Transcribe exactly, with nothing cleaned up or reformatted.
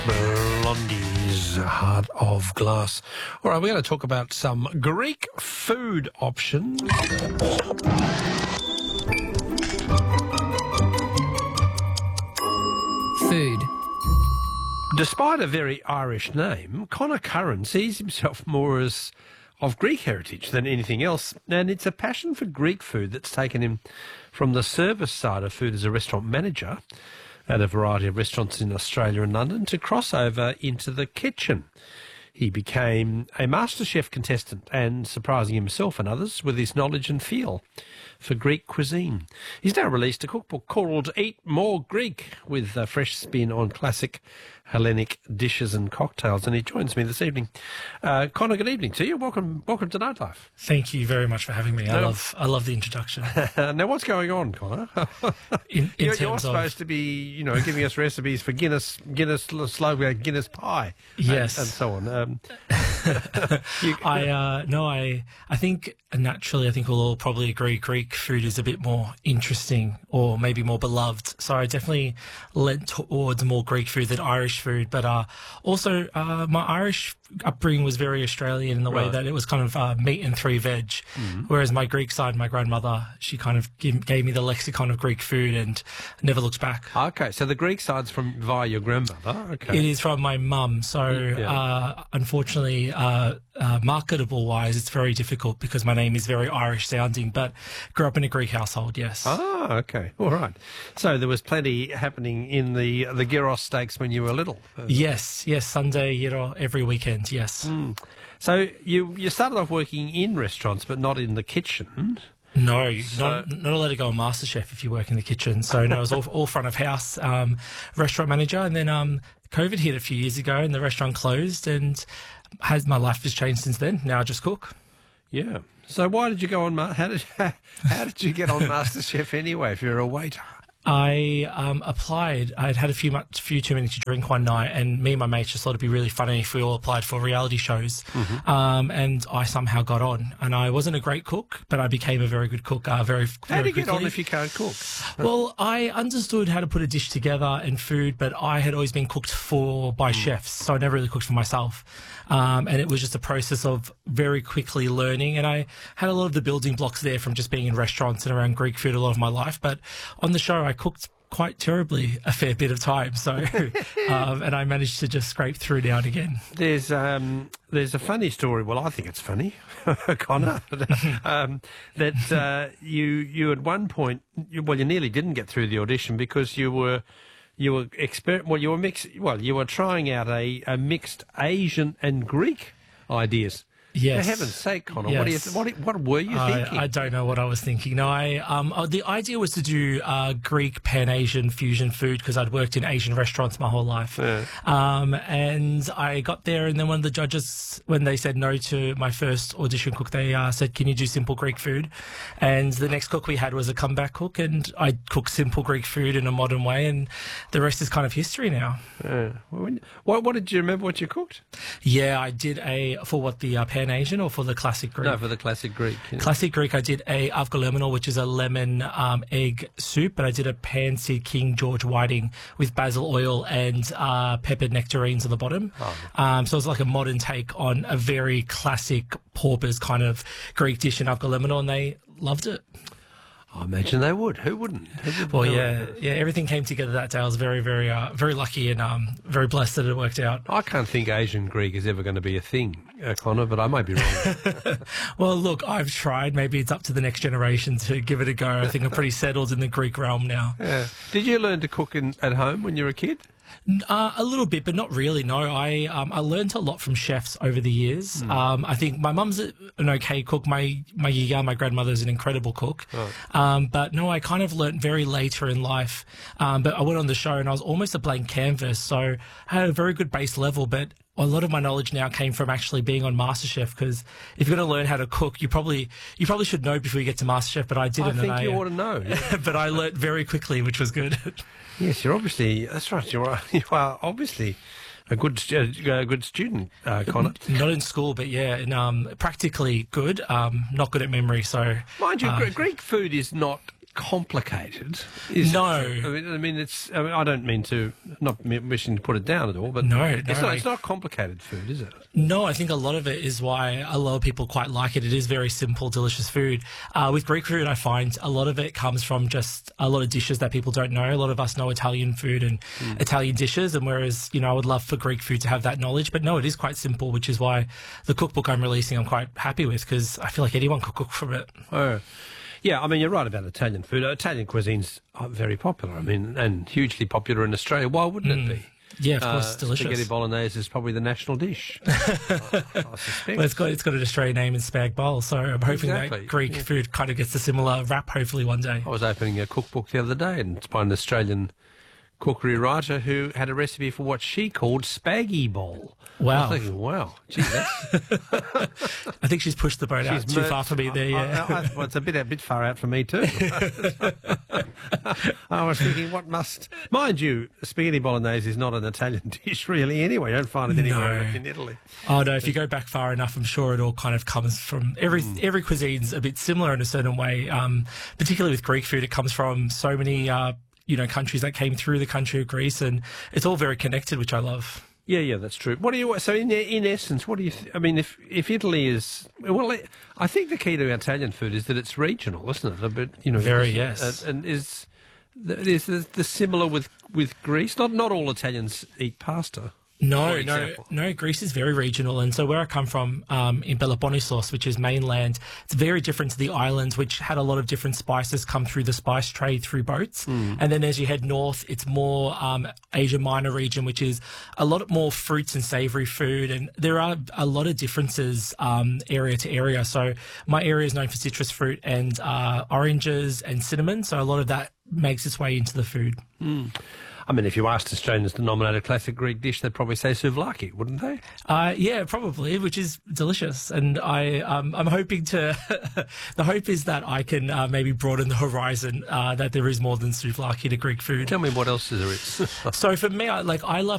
Blondie's Heart of Glass. All right, we're going to talk about some Greek food options. Food. Despite a very Irish name, Conor Curran sees himself more as of Greek heritage than anything else, and it's a passion for Greek food that's taken him from the service side of food as a restaurant manager at a variety of restaurants in Australia and London to cross over into the kitchen. He became a MasterChef contestant and surprising himself and others with his knowledge and feel for Greek cuisine. He's now released a cookbook called Eat More Greek with a fresh spin on classic Hellenic dishes and cocktails, and he joins me this evening. Uh, Conor, good evening to you. Welcome welcome to Nightlife. Thank you very much for having me. I No. love I love the introduction. Now, what's going on, Conor? In, in You're, terms you're of supposed to be, you know, giving us recipes for Guinness, Guinness slogan, Guinness pie, and- Yes. and, so on. Um, you- I uh, no, I I think naturally I think we'll all probably agree Greek food is a bit more interesting or maybe more beloved. So I definitely lent towards more Greek food than Irish food. But uh, also uh, my Irish upbringing was very Australian in the way Right. that it was kind of uh, meat and three veg, whereas my Greek side, my grandmother, she kind of give, gave me the lexicon of Greek food and never looked back. Okay, so the Greek side's from via your grandmother. Okay. It is from my mum, so Yeah. uh, unfortunately, uh, uh, marketable-wise, it's very difficult because my name is very Irish-sounding, but grew up in a Greek household, yes. Ah, okay. All right. So there was plenty happening in the the gyros steaks when you were little. Uh, Yes, yes, Sunday, you know, every weekend, yes. So you you started off working in restaurants, but not in the kitchen. No, So- not, not allowed to go on MasterChef if you work in the kitchen. So no, it was all, all front of house, um, restaurant manager, and then um, COVID hit a few years ago and the restaurant closed, and has my life has changed since then. Now I just cook. Yeah. So why did you go on? Ma- How did how did you get on MasterChef anyway? If you're a waiter. I um, applied. I'd had a few much, few too many to drink one night, and me and my mates just thought it'd be really funny if we all applied for reality shows. Mm-hmm. Um, and I somehow got on. And I wasn't a great cook, but I became a very good cook. Uh, very, How very do you get on quickly. if you can't cook? Well, I understood how to put a dish together and food, but I had always been cooked for by chefs, so I never really cooked for myself. Um, and it was just a process of very quickly learning. And I had a lot of the building blocks there from just being in restaurants and around Greek food a lot of my life. But on the show, I cooked quite terribly a fair bit of time. So, um, and I managed to just scrape through now and again. There's um, there's a funny story. Well, I think it's funny, Conor, um, that uh, you you at one point, you, well, you nearly didn't get through the audition because you were you were exper- well, you were mix well, you were trying out a, a mixed Asian and Greek ideas. Yes. For heaven's sake, Conor, what, do you, Yes. what, do you- what were you thinking? I, I don't know what I was thinking. No, I um uh, the idea was to do uh, Greek Pan Asian fusion food because I'd worked in Asian restaurants my whole life. Yeah. Um, and I got there, and then one of the judges, when they said no to my first audition cook, they uh, said, "Can you do simple Greek food?" And the next cook we had was a comeback cook, and I cooked simple Greek food in a modern way, and the rest is kind of history now. Yeah. When- what, what did you remember what you cooked? Yeah, I did a for what the uh, Pan Asian or for the classic Greek. No, for the classic Greek. yeah. Classic Greek, I did a avgolemono, which is a lemon um, egg soup, but I did a pan-seared King George whiting with basil oil and uh, peppered nectarines on the bottom. Um, so it's like a modern take on a very classic paupers kind of Greek dish in avgolemono, and they loved it. I imagine they would. Who wouldn't? Who wouldn't Well, do yeah, it? yeah, everything came together that day. I was very, very, uh, very lucky and um, very blessed that it worked out. I can't think Asian Greek is ever going to be a thing, uh, Conor, but I might be wrong. Well, look, I've tried. Maybe it's up to the next generation to give it a go. I think I'm pretty settled in the Greek realm now. Yeah. Did you learn to cook in, at home when you were a kid? Uh, a little bit, but not really. No, I um, I learned a lot from chefs over the years. Um, I think my mum's a- an okay cook. My my yeah, my grandmother's an incredible cook. Um, but no, I kind of learned very later in life. Um, but I went on the show and I was almost a blank canvas, so I had a very good base level. But a lot of my knowledge now came from actually being on MasterChef. Because if you're going to learn how to cook, you probably you probably should know before you get to MasterChef. But I didn't. I think and I, you uh, ought to know. Yeah. but I learned very quickly, which was good. Yes, you're obviously, that's right, you are, you are obviously a good stu- a good student, uh, Conor. Not in school, but yeah, and, um, practically good. Um, not good at memory, so Mind you, uh, Gre- Greek food is not complicated, is No. it? I mean, I mean, it's. I mean, I don't mean to, not me- wishing to put it down at all, but No, it's no, not. like- It's not complicated food, is it? No, I think a lot of it is why a lot of people quite like it. It is very simple, delicious food. Uh, with Greek food, I find a lot of it comes from just a lot of dishes that people don't know. A lot of us know Italian food and mm. Italian dishes, and whereas, you know, I would love for Greek food to have that knowledge. But no, it is quite simple, which is why the cookbook I'm releasing I'm quite happy with, because I feel like anyone could cook from it. Oh. Yeah, I mean, you're right about Italian food. Italian cuisine's very popular, I mean, and hugely popular in Australia. Why wouldn't Mm. it be? Yeah, of course, Uh, it's delicious. Spaghetti bolognese is probably the national dish. I, I suspect. Well, it's got it's got an Australian name in spag bowl, so I'm hoping Exactly, that Greek yeah. food kind of gets a similar rap, hopefully one day. I was opening a cookbook the other day and found an Australian cookery writer who had a recipe for what she called spaggy bowl. Wow. I was thinking, wow, gee, that's... I think she's pushed the boat out too mer- far for me there. Yeah. I, I, I, well, it's a bit a bit far out for me too. I was thinking, what must... Mind you, spaghetti bolognese is not an Italian dish really anyway. You don't find it anywhere No. in Italy. Oh no! If you go back far enough, I'm sure it all kind of comes from every Mm. every cuisine's a bit similar in a certain way. Um, particularly with Greek food, it comes from so many uh, you know countries that came through the country of Greece, and it's all very connected, which I love. Yeah, yeah, that's true. What do you? So, in in essence, what do you? Th- I mean, if if Italy is well, it, I think the key to Italian food is that it's regional, isn't it? A bit, you know, Very, it's- yes. uh, and is is the, the similar with with Greece? Not not all Italians eat pasta. No, for no, example. no. Greece is very regional, and so where I come from, um, in Peloponnesos, which is mainland, it's very different to the islands, which had a lot of different spices come through the spice trade through boats. Mm. And then as you head north, it's more um, Asia Minor region, which is a lot more fruits and savoury food, and there are a lot of differences um, area to area. So my area is known for citrus fruit and uh, oranges and cinnamon, so a lot of that makes its way into the food. Mm. I mean, if you asked Australians to nominate a classic Greek dish, they'd probably say souvlaki, wouldn't they? Uh, yeah, probably, which is delicious. And I, um, I'm hoping to, the hope is that I can uh, maybe broaden the horizon, uh, that there is more than souvlaki to Greek food. Tell me what else is there is. So for me, I, like, I love